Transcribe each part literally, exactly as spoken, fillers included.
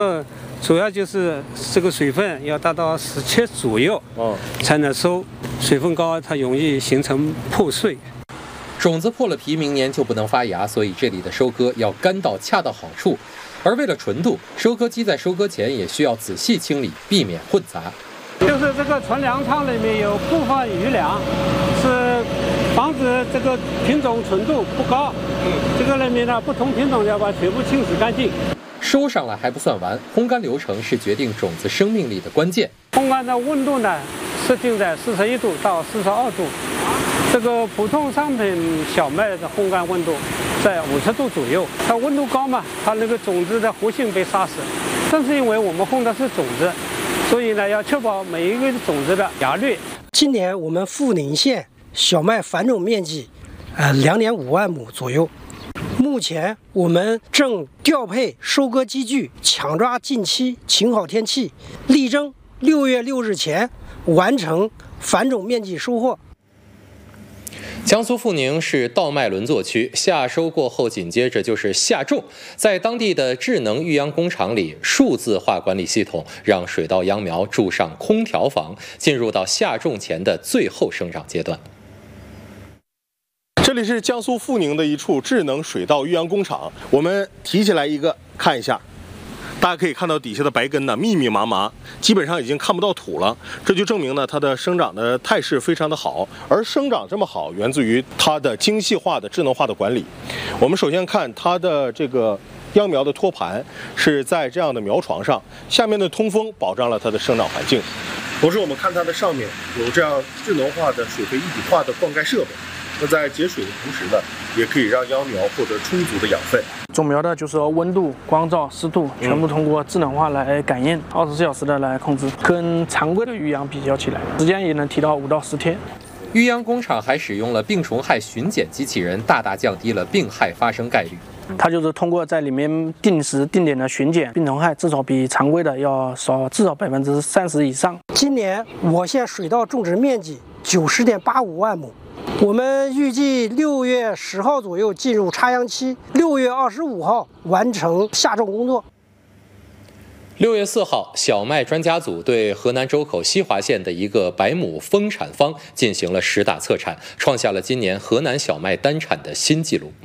呃，主要就是这个水分要达到十七左右，哦，才能收。水分高，它容易形成破碎。 种子破了皮，明年就不能发芽，所以这里的收割要干到恰到好处。而为了纯度，收割机在收割前也需要仔细清理，避免混杂。 就是这个存粮仓里面有部分余粮，是防止这个品种纯度不高。嗯，这个里面呢，不同品种要把全部清洗干净。 收上来还不算完，烘干流程是决定种子生命力的关键。 烘干的温度呢，设定在四十一度到四十二度。这个普通商品小麦的烘干温度在五十度左右。它温度高嘛，它那个种子的活性被杀死。正是因为我们烘的是种子，所以呢，要确保每一个种子的芽率。 今年我们富宁县小麦繁种面积，呃，两点五万亩左右。目前我们正调配收割机具，抢抓近期晴好天气，力争六月六日前完成繁种面积收获。 江苏富宁是稻麦轮作区，夏收过后紧接着就是夏种。在当地的智能育秧工厂里，数字化管理系统让水稻秧苗住上空调房，进入到夏种前的最后生长阶段。 这里是江苏富宁的一处智能水稻育秧工厂，我们提起来一个看一下。大家可以看到底下的白根呢密密麻麻，基本上已经看不到土了，这就证明呢它的生长的态势非常的好。而生长这么好，源自于它的精细化的智能化的管理。我们首先看它的这个秧苗的托盘是在这样的苗床上，下面的通风保障了它的生长环境。同时我们看它的上面有这样智能化的水肥一体化的灌溉设备。那在节水的同时呢，也可以让秧苗获得充足的养分。 种苗的就是温度、光照、湿度，全部通过智能化来感应，二十四小时的来控制，跟常规的育秧比较起来，时间也能提到五到十天。 育秧工厂还使用了病虫害巡检机器人，大大降低了病害发生概率。 它就是通过在里面定时定点的巡检，病虫害至少比常规的要少至少百分之三十以上。 今年我县水稻种植面积九十点八五万亩。我们预计六月十号左右进入插秧期，六月二十五号完成夏种工作。 六月四号，小麦专家组对河南周口西华县的一个百亩丰产方进行了实打测产，创下了今年河南小麦单产的新纪录。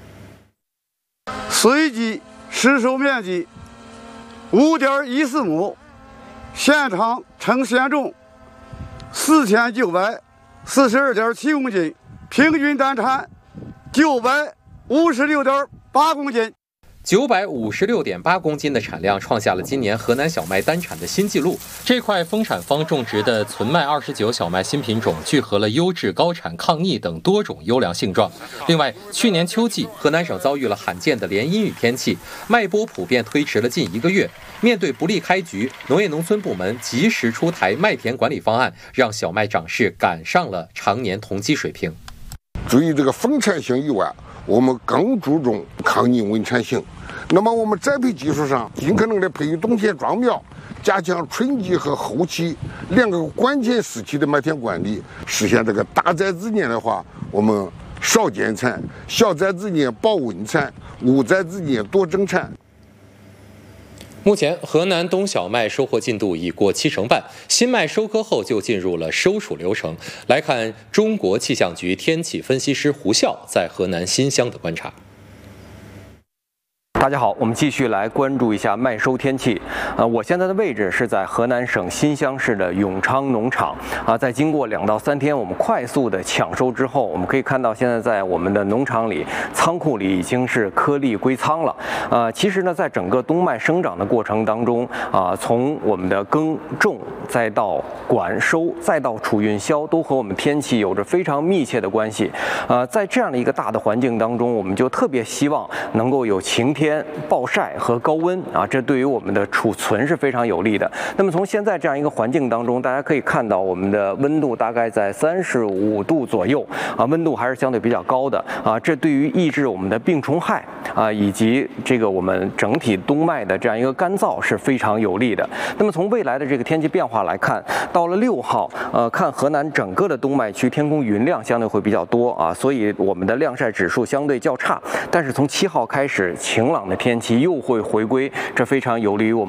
随机实收面积五点一四亩，现场称现种四千九百四十二点七公斤，平均单产九百五十六点八公斤。 九百五十六点八公斤的产量创下了今年河南小麦单产的新纪录。这块丰产方种植的存麦二十九小麦新品种聚合了优质、高产、抗逆等多种优良性状。另外，去年秋季，河南省遭遇了罕见的连阴雨天气，麦播普遍推迟了近一个月。面对不利开局，农业农村部门及时出台麦田管理方案，让小麦长势赶上了常年同期水平。 至于这个丰产性以外，我们更注重抗逆稳产性。那么我们栽培技术上，尽可能的培育冬天庄苗，加强春季和后期两个关键时期的麦田管理，实现这个大栽子年的话，我们少减产；小栽子年保稳产，无栽子年多增产。 目前，河南冬小麦收获进度已过七成半，新麦收割后就进入了收储流程。来看中国气象局天气分析师胡笑在河南新乡的观察。 大家好，我们继续来关注一下麦收天气。呃，我现在的位置是在河南省新乡市的永昌农场啊。在经过两到三天我们快速的抢收之后，我们可以看到现在在我们的农场里、仓库里已经是颗粒归仓了。呃，其实呢，在整个冬麦生长的过程当中啊，从我们的耕种，再到管收，再到储运销，都和我们天气有着非常密切的关系。呃，在这样的一个大的环境当中，我们就特别希望能够有晴天、暴晒和高温啊，这对于我们的储存是非常有利的。那么从现在这样一个环境当中，大家可以看到我们的温度大概在三十五度左右啊，温度还是相对比较高的啊。这对于抑制我们的病虫害啊，以及这个我们整体冬麦的这样一个干燥是非常有利的。那么从未来的这个天气变化来看，到了六号，呃，看河南整个的冬麦区天空云量相对会比较多啊，所以我们的晾晒指数相对较差。但是从七号开始，晴朗的天气又会回归，这非常有利于我们